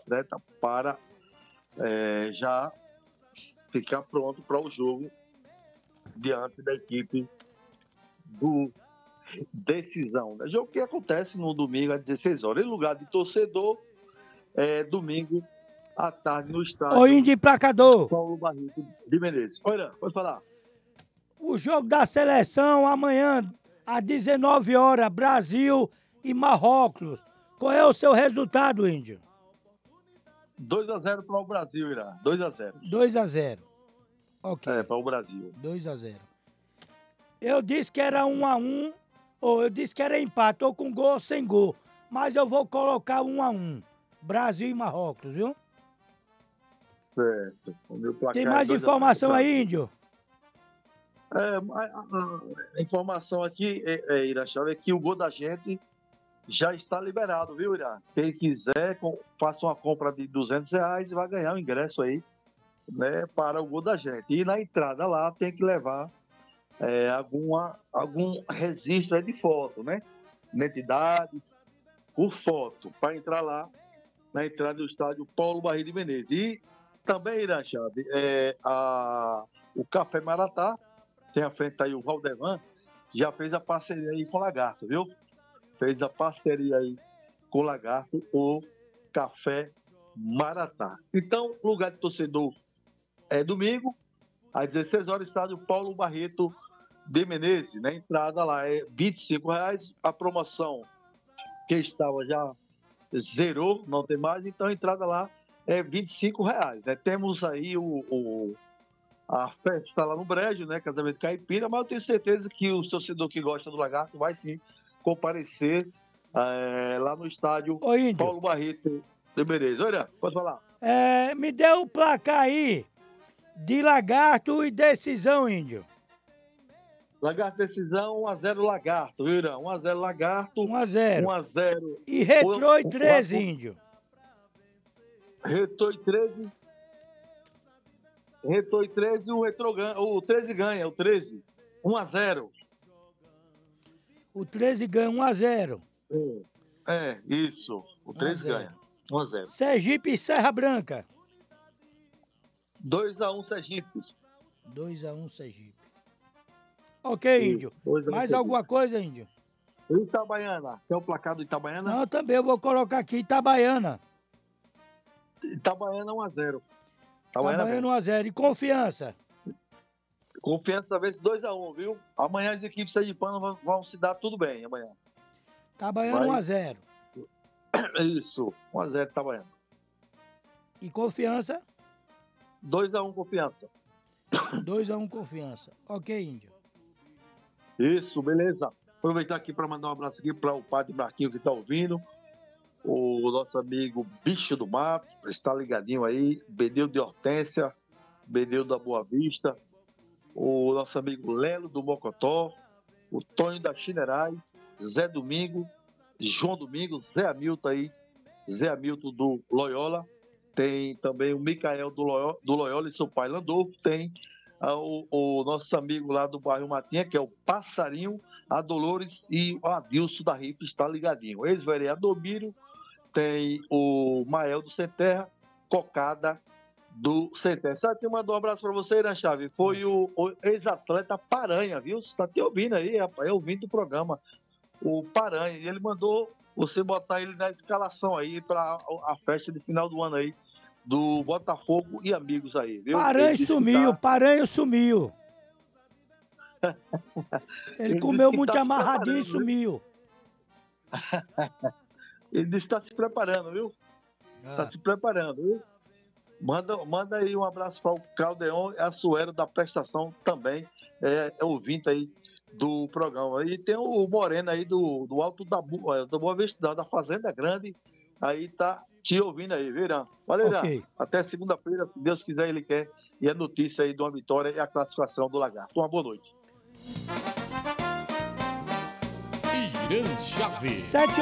atleta para já ficar pronto para o jogo diante da equipe do Decisão. Né? Jogo que acontece no domingo às 16 horas. Em lugar de torcedor, domingo à tarde no estádio. Ô, Índio Emplacador. Paulo Barreto de Menezes. Olha, pode falar. O jogo da seleção amanhã às 19 horas, Brasil e Marrocos. Qual é o seu resultado, Índio? 2-0 para o Brasil, Irá. 2-0. 2-0. Ok. Para o Brasil. 2-0. Eu disse que era 1-1, ou eu disse que era empate, ou com gol ou sem gol. Mas eu vou colocar 1-1. Brasil e Marrocos, viu? Certo. O meu placar Tem mais informação aí, Índio? A informação aqui, Ira Chave, é que o gol da gente já está liberado, viu, Ira? Quem quiser, faça uma compra de R$200 e vai ganhar o ingresso aí, né, para o gol da gente. E na entrada lá tem que levar algum registro aí de foto, né? Identidades, por foto, para entrar lá na entrada do estádio Paulo Barreto de Menezes. E também, Ira Chave, o Café Maratá, tem à frente aí o Valdevan, já fez a parceria aí com o Lagarto, viu? Fez a parceria aí com o Lagarto, o Café Maratá. Então, lugar de torcedor é domingo, às 16 horas, estádio Paulo Barreto de Menezes, né? Entrada lá é R$25, a promoção que estava já zerou, não tem mais, então a entrada lá é R$25, né? Temos aí a festa lá no Brejo, né? Casamento Caipira, mas eu tenho certeza que o torcedor que gosta do Lagarto vai sim comparecer lá no estádio Paulo Barreto de Menezes. Olha, pode falar. Me dê o placar aí de Lagarto e Decisão, Índio. Lagarto Decisão, 1-0 Lagarto, viu, Irã? 1-0 Lagarto. 1-0. 1-0. E Retrô e 13, Índio. Retrô e 13. Retrô e 13, o 13 ganha, o 13. 1-0. O 13 ganha 1-0. Isso. O 13 ganha. 1-0. Sergipe e Serra Branca. 2-1 Sergipe. 2-1 Sergipe. Ok, Índio. Mais alguma coisa, Índio? Itabaiana. Tem o placar do Itabaiana? Não, também eu vou colocar aqui Itabaiana. Itabaiana 1-0. Itabaiana 1-0. E Confiança? Confiança talvez 2-1, viu? Amanhã as equipes sergipanas vão se dar tudo bem amanhã. Itabaiana 1-0. Isso, 1-0 Itabaiana. E Confiança? 2-1 Confiança. 2-1 Confiança. Ok, Índio. Isso, beleza. Aproveitar aqui para mandar um abraço aqui para o Padre Marquinho que está ouvindo. O nosso amigo Bicho do Mato, está ligadinho aí. Bedeu de Hortência, Bedeu da Boa Vista. O nosso amigo Lelo do Mocotó. O Tonho da Chinerai. Zé Domingo. João Domingo. Zé Hamilton aí. Zé Hamilton do Loyola. Tem também o Micael do Loyola e seu pai Landolfo. Tem o nosso amigo lá do bairro Matinha, que é o Passarinho, a Dolores e o Adilson da RIP está ligadinho. Ex-vereador Miro, tem o Mael do Sem Terra, Cocada do Sem Terra. Sabe que mandou um abraço para você, né, Chave? Foi o ex-atleta Paranha, viu? Você está te ouvindo aí, rapaz, eu ouvindo o programa, o Paranha, e ele mandou você botar ele na escalação aí para a festa de final do ano aí, do Botafogo e amigos aí, viu? Paranha sumiu, Paranha sumiu. Ele comeu muito amarradinho e sumiu. Ele disse que está se preparando, viu? Está se preparando, viu? Manda aí um abraço para o Caldeon e a Suero da prestação também, ouvinte aí do programa. E tem o Moreno aí do Alto da Boa Vista, da Fazenda Grande, aí tá te ouvindo aí, viu, Irã? Valeu, Irã. Até segunda-feira, se Deus quiser, ele quer. E a notícia aí de uma vitória e a classificação do Lagarto. Uma boa noite. Irã Chaves.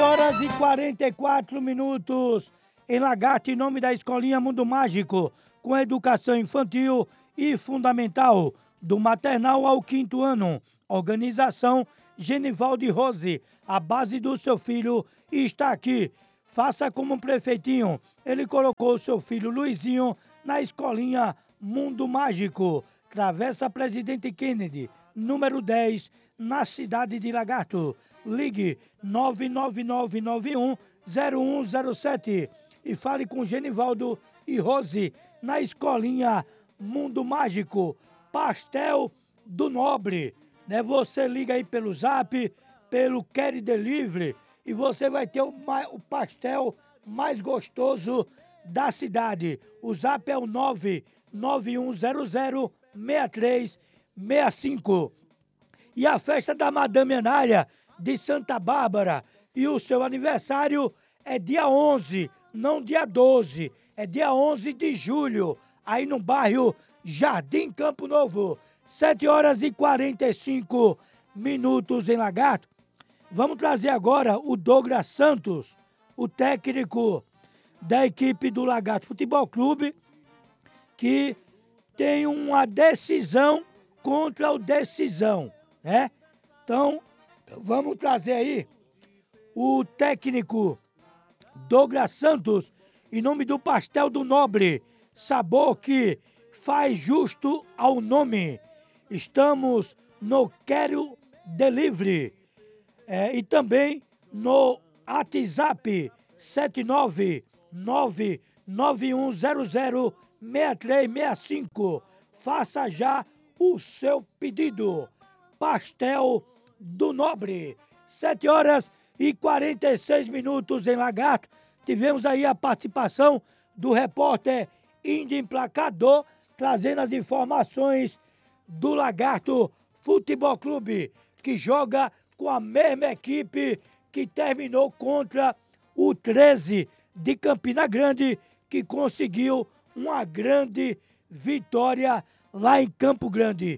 7h44 em Lagarto, em nome da Escolinha Mundo Mágico, com educação infantil e fundamental, do maternal ao 5º ano. Organização Genivaldo Rose, a base do seu filho está aqui. Faça como um prefeitinho. Ele colocou o seu filho Luizinho na escolinha Mundo Mágico, Travessa Presidente Kennedy, número 10, na cidade de Lagarto. Ligue 999910107 e fale com Genivaldo e Rose na escolinha Mundo Mágico, Pastel do Nobre. Né? Você liga aí pelo Zap, pelo Quer Delivery e você vai ter o pastel mais gostoso da cidade. O Zap é o 991006365. E a festa da Madame Anália de Santa Bárbara. E o seu aniversário é dia 11, não dia 12. É dia 11 de julho, aí no bairro Jardim Campo Novo. 7h45 em Lagarto. Vamos trazer agora o Douglas Santos, o técnico da equipe do Lagarto Futebol Clube, que tem uma decisão contra o Decisão, né? Então, vamos trazer aí o técnico Douglas Santos, em nome do Pastel do Nobre, sabor que faz justo ao nome. Estamos no Quero Delivery e também no WhatsApp 79991006365. Faça já o seu pedido. Pastel do Nobre. 7h46 em Lagarto. Tivemos aí a participação do repórter Índio Emplacador, trazendo as informações do Lagarto Futebol Clube, que joga com a mesma equipe que terminou contra o 13 de Campina Grande, que conseguiu uma grande vitória lá em Campo Grande.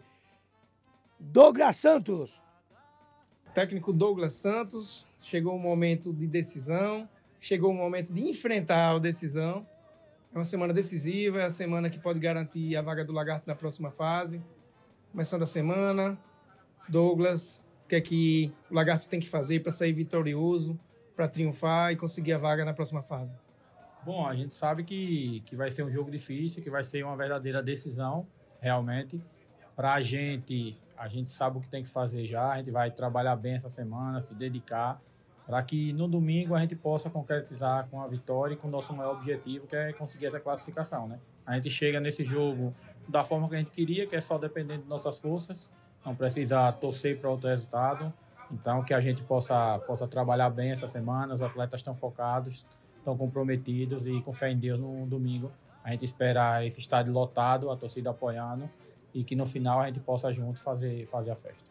Douglas Santos. Técnico Douglas Santos, chegou o momento de decisão, chegou o momento de enfrentar a decisão. É uma semana decisiva, é a semana que pode garantir a vaga do Lagarto na próxima fase. Começando a semana, Douglas, o que é que o Lagarto tem que fazer para sair vitorioso, para triunfar e conseguir a vaga na próxima fase? Bom, a gente sabe que vai ser um jogo difícil, que vai ser uma verdadeira decisão, realmente. Para a gente sabe o que tem que fazer já, a gente vai trabalhar bem essa semana, se dedicar, para que no domingo a gente possa concretizar com a vitória e com o nosso maior objetivo, que é conseguir essa classificação, né? A gente chega nesse jogo da forma que a gente queria, que é só dependendo de nossas forças, não precisa torcer para outro resultado. Então, que a gente possa trabalhar bem essa semana, os atletas estão focados, estão comprometidos e com fé em Deus no domingo. A gente espera esse estádio lotado, a torcida apoiando e que no final a gente possa juntos fazer a festa.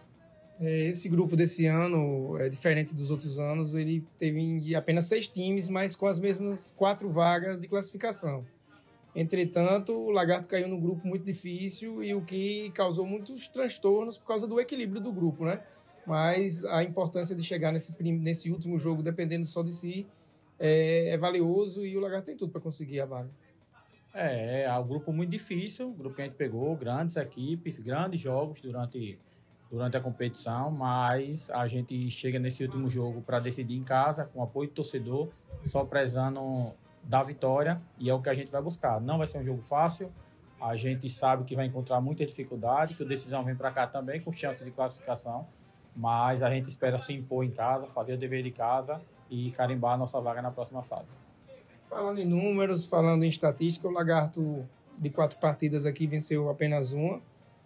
Esse grupo desse ano é diferente dos outros anos, ele teve apenas 6 times, mas com as mesmas 4 vagas de classificação. Entretanto, o Lagarto caiu num grupo muito difícil e o que causou muitos transtornos por causa do equilíbrio do grupo, né? Mas a importância de chegar nesse último jogo, dependendo só de si, é valioso e o Lagarto tem tudo para conseguir a vaga. É um grupo muito difícil, o grupo que a gente pegou, grandes equipes, grandes jogos durante a competição, mas a gente chega nesse último jogo para decidir em casa, com apoio do torcedor, só prezando da vitória, e é o que a gente vai buscar. Não vai ser um jogo fácil, a gente sabe que vai encontrar muita dificuldade, que o Decisão vem para cá também com chances de classificação, mas a gente espera se impor em casa, fazer o dever de casa e carimbar a nossa vaga na próxima fase. Falando em números, falando em estatística, o Lagarto de 4 partidas aqui venceu apenas uma,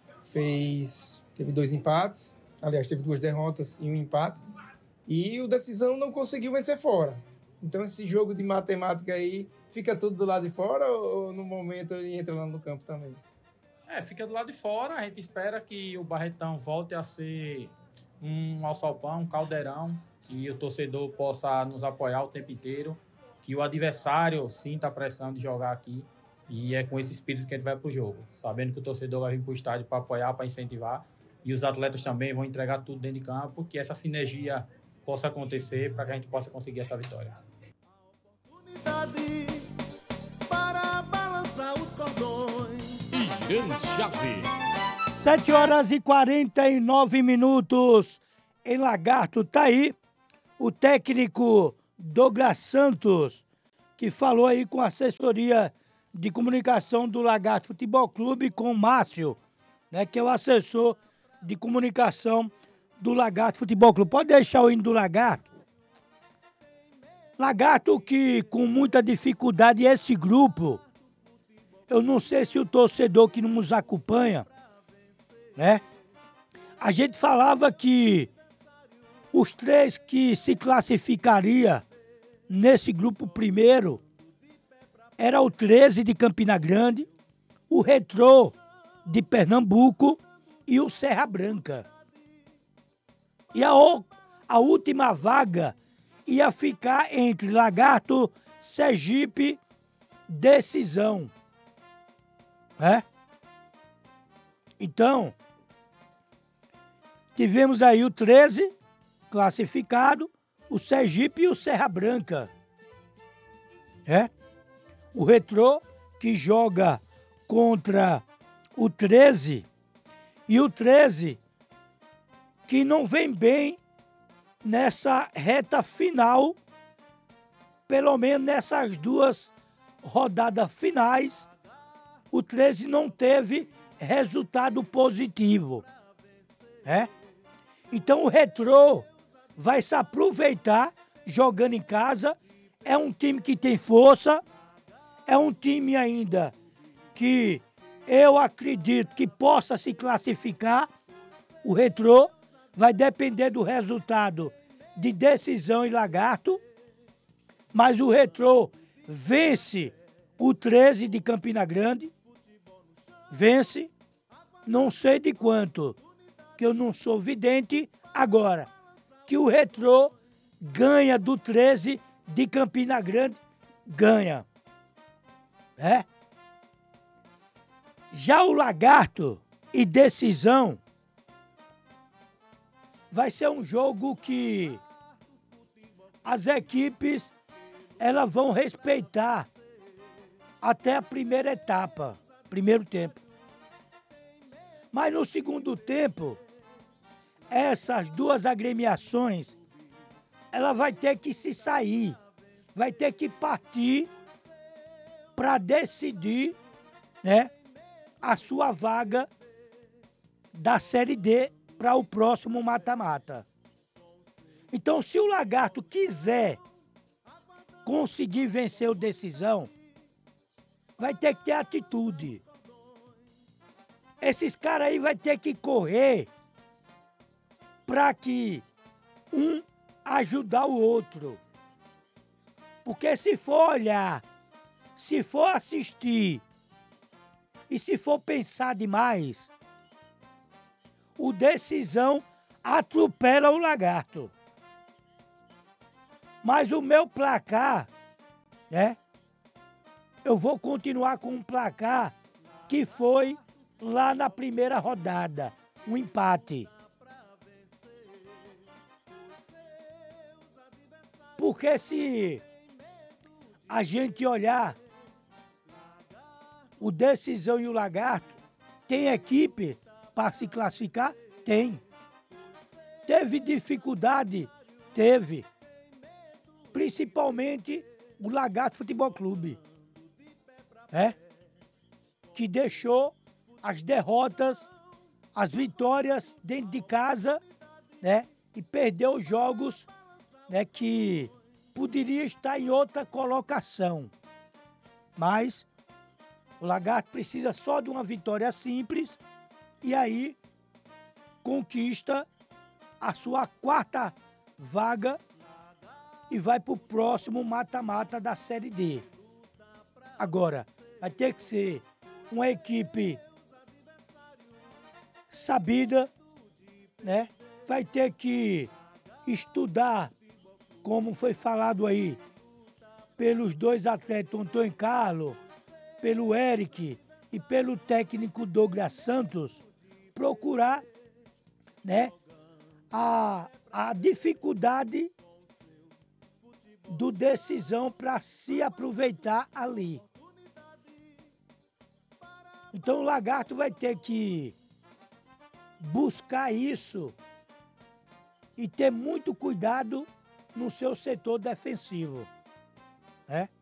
teve 2 empates, aliás, teve 2 derrotas e um empate, e o Decisão não conseguiu vencer fora. Então esse jogo de matemática aí, fica tudo do lado de fora ou no momento ele entra lá no campo também? Fica do lado de fora, a gente espera que o Barretão volte a ser um alçapão, um caldeirão, que o torcedor possa nos apoiar o tempo inteiro, que o adversário sinta a pressão de jogar aqui, e é com esse espírito que a gente vai para o jogo, sabendo que o torcedor vai vir para o estádio para apoiar, para incentivar, e os atletas também vão entregar tudo dentro de campo, que essa sinergia possa acontecer para que a gente possa conseguir essa vitória. Para balançar os cordões. Irã Chave. 7h49 em Lagarto. Tá aí o técnico Douglas Santos, que falou aí com a assessoria de comunicação do Lagarto Futebol Clube, com o Márcio, né, que é o assessor de comunicação do Lagarto Futebol Clube. Pode deixar o hino do Lagarto. Lagarto que com muita dificuldade, esse grupo, eu não sei se o torcedor que nos acompanha, né? A gente falava que os 3 que se classificaria nesse grupo primeiro era o 13 de Campina Grande, o Retrô de Pernambuco e o Serra Branca. E a última vaga ia ficar entre Lagarto, Sergipe, Decisão. Né? Então, tivemos aí o 13 classificado, o Sergipe e o Serra Branca. O Retrô, que joga contra o 13, e o 13, que não vem bem nessa reta final, pelo menos nessas 2 rodadas finais, o 13 não teve resultado positivo. Então o Retrô vai se aproveitar jogando em casa. É um time que tem força, é um time ainda que eu acredito que possa se classificar. O Retrô vai depender do resultado de Decisão e Lagarto, mas o Retrô vence o 13 de Campina Grande, vence, não sei de quanto, que eu não sou vidente. Agora, que o Retrô ganha do 13 de Campina Grande, ganha. Já o Lagarto e Decisão vai ser um jogo que as equipes elas vão respeitar até a primeira etapa, primeiro tempo. Mas no segundo tempo, essas 2 agremiações, ela vai ter que se sair, vai ter que partir para decidir, né, a sua vaga da Série D para o próximo mata-mata. Então, se o Lagarto quiser conseguir vencer o Decisão, vai ter que ter atitude. Esses caras aí vai ter que correr para que um ajudar o outro. Porque se for olhar, se for assistir e se for pensar demais, o Decisão atropela o Lagarto. Mas o meu placar, né? Eu vou continuar com um placar que foi lá na primeira rodada, um empate. Porque se a gente olhar o Decisão e o Lagarto, tem equipe para se classificar? Tem. Teve dificuldade? Teve. Principalmente o Lagarto Futebol Clube. Que deixou as derrotas, as vitórias dentro de casa, né? E perdeu os jogos, né, que poderia estar em outra colocação. Mas o Lagarto precisa só de uma vitória simples e aí conquista a sua 4ª vaga e vai para o próximo mata-mata da Série D. Agora, vai ter que ser uma equipe sabida, né? Vai ter que estudar, como foi falado aí, pelos 2 atletas, Antônio Carlos, pelo Eric e pelo técnico Douglas Santos, procurar, né, a dificuldade do Decisão para se aproveitar ali. Então o Lagarto vai ter que buscar isso e ter muito cuidado no seu setor defensivo. Né?